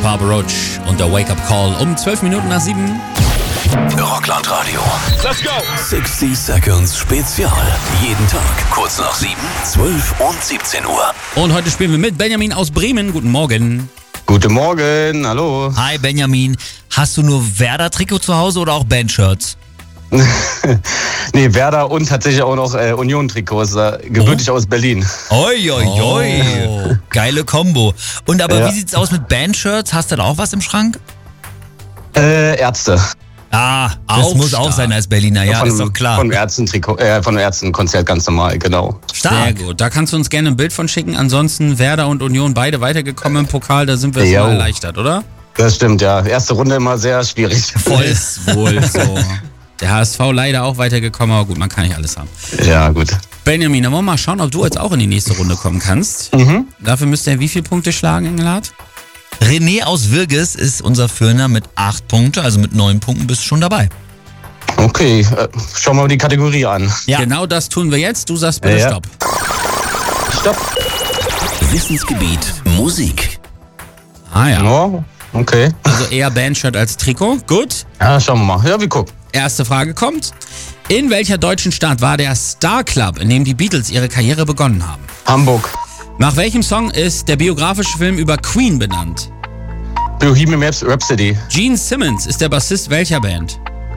Papa Roach und der Wake Up Call um 12 Minuten nach 7. Rockland Radio. Let's go! 60 Seconds Spezial. Jeden Tag kurz nach 7, 12 und 17 Uhr. Und heute spielen wir mit Benjamin aus Bremen. Guten Morgen. Guten Morgen, hallo. Hi Benjamin, hast du nur Werder-Trikot zu Hause oder auch Bandshirts? Nee, Werder und tatsächlich auch noch Union-Trikots, gebürtig aus Berlin. Oi, oi, oi. Oh. Geile Kombo. Und aber Ja. wie sieht's aus mit Bandshirts? Hast du da auch was im Schrank? Ärzte. Ah, das Auch muss auch stark. sein als Berliner, ja, ist doch klar. Vom Ärzten-Trikot, von Ärzten-Konzert ganz normal, genau. Sehr Stark. gut. Da kannst du uns gerne ein Bild von schicken. Ansonsten Werder und Union beide weitergekommen im Pokal. Da sind wir Jo. mal erleichtert, oder? Das stimmt, ja. Erste Runde immer sehr schwierig. Ist wohl so. Der HSV leider auch weitergekommen, aber gut, man kann nicht alles haben. Ja, gut. Benjamin, dann wollen wir mal schauen, ob du jetzt auch in die nächste Runde kommen kannst. Dafür müsst ihr wie viele Punkte schlagen, Engelhardt? René aus Wirges ist unser Führer mit 8 Punkten, also mit 9 Punkten bist du schon dabei. Okay, schauen wir mal die Kategorie an. Ja. Genau das tun wir jetzt. Du sagst bitte Ja. Stopp. Stopp. Wissensgebiet Musik. Ah ja. Oh, okay. Also eher Bandshirt als Trikot. Gut. Ja, schauen wir mal. Ja, wir gucken. Erste Frage kommt. In welcher deutschen Stadt war der Star Club, in dem die Beatles ihre Karriere begonnen haben? Hamburg. Nach welchem Song ist der biografische Film über Queen benannt? Bohemian Rhapsody. Gene Simmons ist der Bassist welcher Band?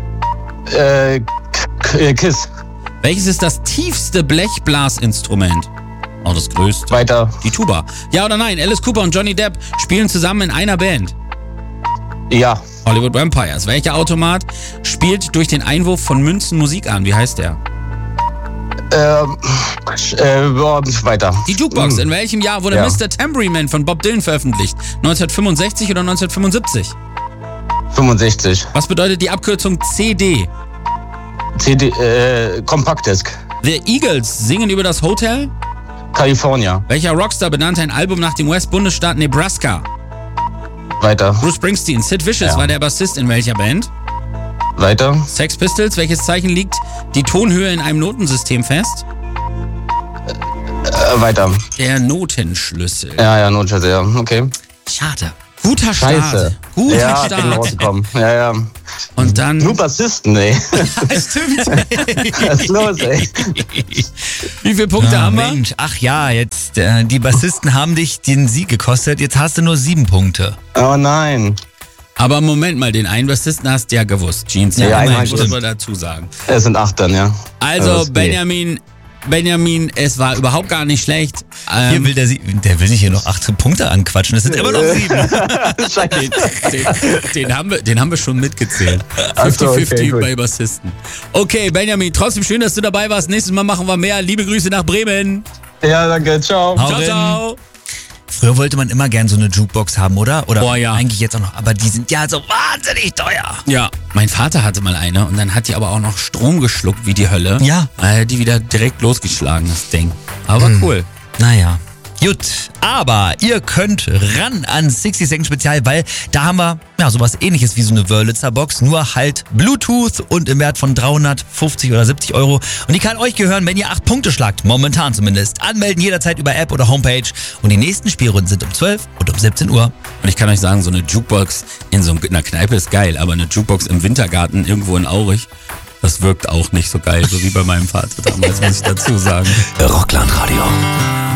Kiss. Welches ist das tiefste Blechblasinstrument? Auch das größte. Weiter. Die Tuba. Ja oder nein? Alice Cooper und Johnny Depp spielen zusammen in einer Band. Ja. Hollywood Vampires. Welcher Automat spielt durch den Einwurf von Münzen Musik an? Wie heißt der? Weiter. Die Jukebox. In welchem Jahr wurde Ja. Mr. Tambourine Man von Bob Dylan veröffentlicht? 1965 oder 1975? 65. Was bedeutet die Abkürzung CD? CD, Compact-Disc. The Eagles singen über das Hotel? California. Welcher Rockstar benannte ein Album nach dem US-Bundesstaat Nebraska? Weiter. Bruce Springsteen. Sid Vicious Ja. war der Bassist in welcher Band? Weiter. Sex Pistols. Welches Zeichen liegt die Tonhöhe in einem Notensystem fest? Weiter. Der Notenschlüssel. Ja, Notschüsse, ja. Okay. Schade. Guter Start. Scheiße. Guter Ja, ich bin Start. rausgekommen. Ja. Und dann... Nur Bassisten, ey. Stimmt. Was ist los, ey? Wie viele Punkte haben wir? Mensch, ach ja, jetzt, die Bassisten haben dich den Sieg gekostet, jetzt hast du nur 7 Punkte. Oh nein. Aber Moment mal, den einen Bassisten hast du ja gewusst. Jeans, Ja, immerhin, einen muss stimmt. man dazu sagen. Es sind 8 dann, ja. Also, Das geht. Benjamin, es war überhaupt gar nicht schlecht. Hier will der will sich hier noch 8 Punkte anquatschen, es sind immer noch 7. Scheiße. Den haben wir schon mitgezählt. Ach so, 50-50 okay, gut. bei Bassisten. Okay, Benjamin, trotzdem schön, dass du dabei warst. Nächstes Mal machen wir mehr. Liebe Grüße nach Bremen. Ja, danke. Ciao. Hau Ciao, rein. ciao. Früher wollte man immer gern so eine Jukebox haben, oder? Oder Boah, ja. eigentlich jetzt auch noch, aber die sind ja so wahnsinnig teuer. Ja, mein Vater hatte mal eine und dann hat die aber auch noch Strom geschluckt wie die Hölle. Ja. Die wieder direkt losgeschlagen, das Ding. Aber cool. Naja. Gut, aber ihr könnt ran an 60 Second Spezial, weil da haben wir ja sowas ähnliches wie so eine Wurlitzer Box, nur halt Bluetooth und im Wert von 350 oder 70 Euro. Und die kann euch gehören, wenn ihr 8 Punkte schlagt, momentan zumindest. Anmelden jederzeit über App oder Homepage und die nächsten Spielrunden sind um 12 und um 17 Uhr. Und ich kann euch sagen, so eine Jukebox in so einer Kneipe ist geil, aber eine Jukebox im Wintergarten irgendwo in Aurich, das wirkt auch nicht so geil, so wie bei meinem Vater damals, muss ich dazu sagen. Rockland Radio.